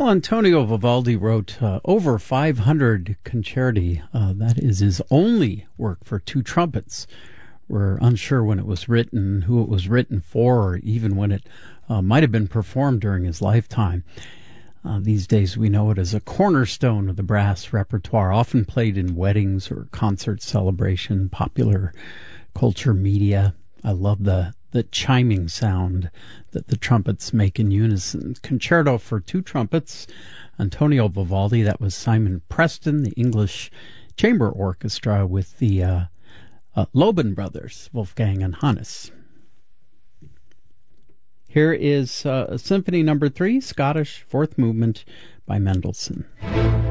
Well, Antonio Vivaldi wrote over 500 concerti. That is his only work for two trumpets. We're unsure when it was written, who it was written for, or even when it might have been performed during his lifetime. These days we know it as a cornerstone of the brass repertoire, often played in weddings or concert celebration, popular culture media. I love the chiming sound that the trumpets make in unison. Concerto for two trumpets, Antonio Vivaldi. That was Simon Preston, the English Chamber Orchestra with the Loban brothers, Wolfgang and Hannes. Here is Symphony Number 3, Scottish, fourth movement by Mendelssohn.